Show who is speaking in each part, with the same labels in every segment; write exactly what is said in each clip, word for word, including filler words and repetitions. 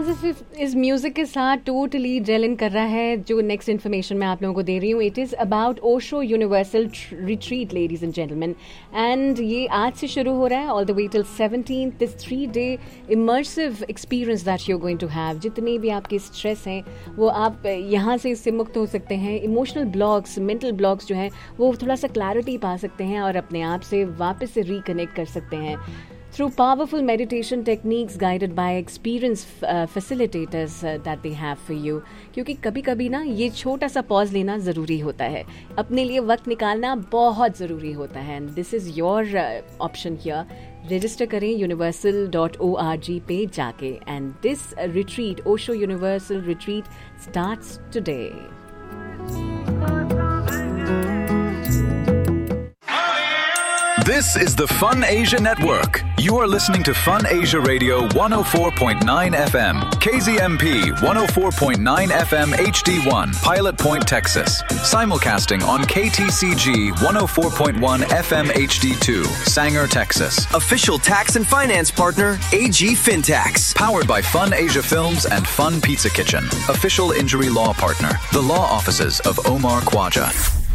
Speaker 1: If इस music के साथ टोटली जेल इन कर रहा है। जो नेक्स्ट इन्फॉर्मेशन मैं आप लोगों को दे रही हूँ, it is about Osho universal retreat ladies and gentleman, and ये आज से शुरू हो रहा है all the way till seventeen. This three day immersive experience that you are going to have. जितने भी आपके स्ट्रेस हैं वो आप यहाँ से इससे मुक्त हो सकते हैं। इमोशनल ब्लॉक्स, मेंटल ब्लॉक्स जो हैं वो थोड़ा सा क्लैरिटी पा सकते हैं और अपने आप से वापस से रिकनेक्ट कर सकते हैं through powerful meditation techniques guided by experienced uh, facilitators uh, that they have for you. क्योंकि कभी कभी ना ये छोटा सा पॉज लेना ज़रूरी होता है, अपने लिए वक्त निकालना बहुत ज़रूरी होता है, and this is your option here. Register करें universal dot O R G पे जाके, and this retreat, Osho universal retreat, starts today.
Speaker 2: This is the Fun Asia Network. You are listening to Fun Asia Radio one oh four point nine F M, K Z M P one oh four point nine F M H D one, Pilot Point, Texas. Simulcasting on K T C G one oh four point one F M H D two, Sanger, Texas.
Speaker 3: Official tax and finance partner, A G Fintax.
Speaker 2: Powered by Fun Asia Films and Fun Pizza Kitchen. Official injury law partner, the law offices of Omar Khwaja.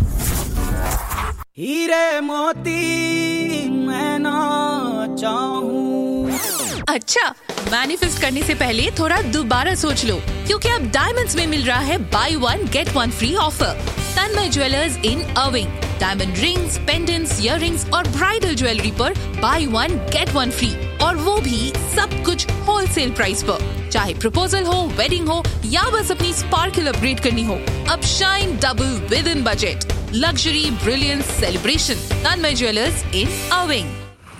Speaker 4: हीरे मोती मैं ना चाहूं।
Speaker 5: अच्छा, manifest करने से पहले थोड़ा दोबारा सोच लो, क्योंकि अब डायमंड्स में मिल रहा है by one get one free offer. Tanmay jewellers in अर्विंग, diamond rings, pendants, earrings और ब्राइडल ज्वेलरी पर by one get one free, और वो भी सब कुछ होलसेल प्राइस पर। चाहे प्रपोजल हो, वेडिंग हो या बस अपनी स्पार्कल अपग्रेड करनी हो, अब shine double with in budget. Luxury, brilliance, celebration, Tanmay jewellers इन अर्विंग।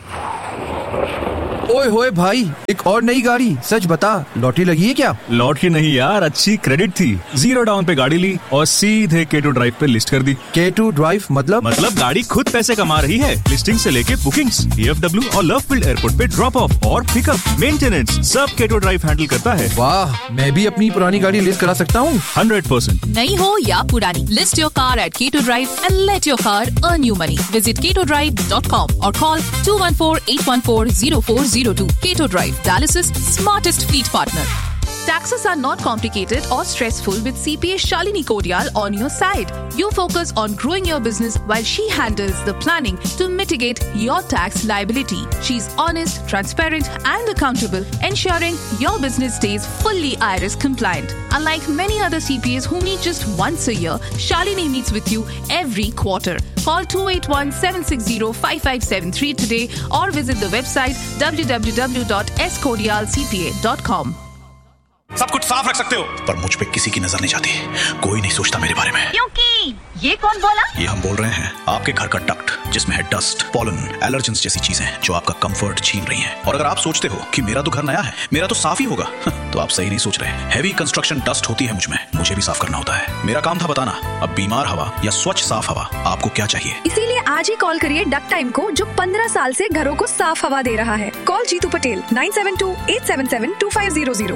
Speaker 6: ओए होए भाई, एक और नई गाड़ी। सच बता, लॉटरी लगी है क्या?
Speaker 7: लॉटरी नहीं यार, अच्छी क्रेडिट थी। जीरो डाउन पे गाड़ी ली और सीधे के टू ड्राइव पे लिस्ट कर दी।
Speaker 6: के टू ड्राइव मतलब?
Speaker 7: मतलब गाड़ी खुद पैसे कमा रही है। लिस्टिंग से लेके बुकिंग्स, डी एफ डब्ल्यू और लवफील्ड एयरपोर्ट पे ड्रॉप ऑफ और पिकअप, मेंटेनेंस, सब के टू ड्राइव हैंडल करता है।
Speaker 6: वाह, मैं भी अपनी पुरानी गाड़ी लिस्ट करा सकता हूँ।
Speaker 7: Hundred percent.
Speaker 5: नई हो या पुरानी, लिस्ट योर कार एट के to drive and let your car earn you money. Visit के टू ड्राइव डॉट कॉम और call to one four eight one four zero four zero to. के to Drive, Dallas's smartest fleet partner. Taxes are not complicated or stressful with C P A Shalini Kodial on your side. You focus on growing your business while she handles the planning to mitigate your tax liability. She's honest, transparent and accountable, ensuring your business stays fully I R S compliant. Unlike many other C P As who meet just once a year, Shalini meets with you every quarter. Call two eight one seven six zero five five seven three today or visit the website w w w dot s kodial c p a dot com.
Speaker 8: सब कुछ साफ रख सकते हो, पर मुझ पे किसी की नजर नहीं जाती। कोई नहीं सोचता मेरे बारे में।
Speaker 5: क्योंकि ये कौन बोला?
Speaker 8: ये हम बोल रहे हैं आपके घर का डक्ट, जिसमें है डस्ट, पॉलन, एलर्जेंस जैसी चीजें जो आपका कंफर्ट छीन रही हैं। और अगर आप सोचते हो कि मेरा तो घर नया है, मेरा तो साफ ही होगा, तो आप सही नहीं सोच रहे। हैवी कंस्ट्रक्शन डस्ट होती है मुझ में, मुझे भी साफ करना होता है। मेरा काम था बताना, अब बीमार हवा या स्वच्छ साफ हवा आपको क्या चाहिए।
Speaker 9: इसीलिए आज ही कॉल करिए डक्ट टाइम को, जो पंद्रह साल से घरों को साफ हवा दे रहा है। Call Jitu Patel nine seven to eight seven seven to five zero zero.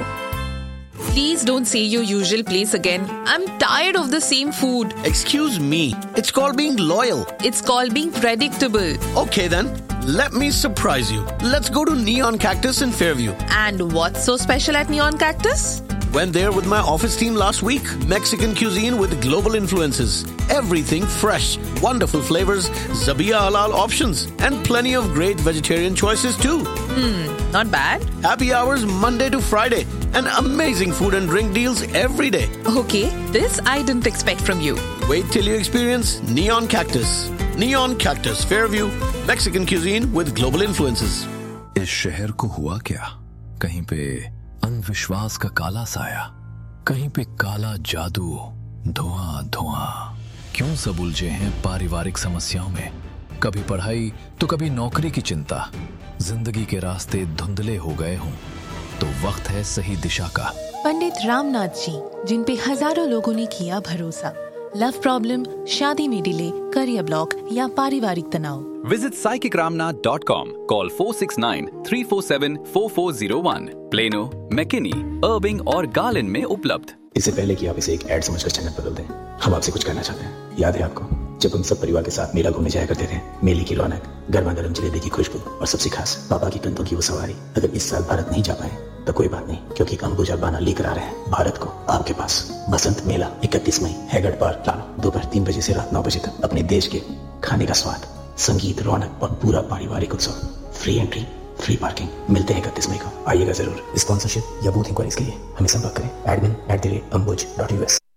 Speaker 5: Please don't say your usual place again. I'm tired of the same food.
Speaker 3: Excuse me. It's called being loyal.
Speaker 5: It's called being predictable.
Speaker 3: Okay then, let me surprise you. Let's go to Neon Cactus in Fairview.
Speaker 5: And what's so special at Neon Cactus?
Speaker 3: Went there with my office team last week. Mexican cuisine with global influences. Everything fresh, wonderful flavors, Zabiya halal options, and plenty of great vegetarian choices too.
Speaker 5: Hmm, not bad.
Speaker 3: Happy hours Monday to Friday, and amazing food and drink deals every day.
Speaker 5: Okay, this I didn't expect from you.
Speaker 3: Wait till you experience Neon Cactus. Neon Cactus, Fairview, Mexican cuisine with global influences.
Speaker 10: इस शहर को हुआ क्या? कहीं पे अंधविश्वास का काला साया, कहीं पे काला जादू, धुआं धुआं। क्यों सब उलझे हैं पारिवारिक समस्याओं में? कभी पढ़ाई तो कभी नौकरी की चिंता। जिंदगी के रास्ते धुंधले हो गए हों तो वक्त है सही दिशा का।
Speaker 5: पंडित रामनाथ जी, जिन पे हजारों लोगों ने किया भरोसा। लव प्रॉब्लम, शादी में डिले, करियर ब्लॉक या पारिवारिक तनाव।
Speaker 11: Visit psychic ramnath dot com. Call four six nine three four seven four four zero one. Plano, McKinney, Irving और Garland में उपलब्ध।
Speaker 12: इससे पहले कि आप इसे एक एड समझकर चैनल बदल दें, हम आपसे कुछ कहना चाहते हैं। याद है आपको, जब हम सब परिवार के साथ मेला घूमने जाया करते थे? मेले की रौनक, गर्मा गर्म जलेबी की खुशबू और सबसे खास पापा की कंधों की वो सवारी। अगर इस साल भारत नहीं जा पाए तो कोई बात नहीं, क्योंकि अंबुजा बाना लेकर आ रहे हैं भारत को आपके पास। बसंत मेला इकतीस मई, हैगर्ड पार्क, लानो। दोपहर तीन बजे से रात नौ बजे तक अपने देश के खाने का स्वाद, संगीत, रौनक और पूरा पारिवारिक उत्सव। Free entry, free parking. मिलते हैं इकतीस मई को, आइएगा जरूर। स्पॉन्सरशिप या बूथ इंक्वायरीज के लिए हमें संपर्क करें admin at the rate Ambuj dot U S.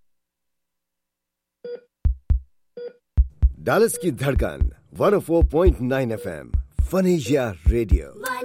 Speaker 13: Dallas की धड़कन one O four point nine F M, fun Asia radio.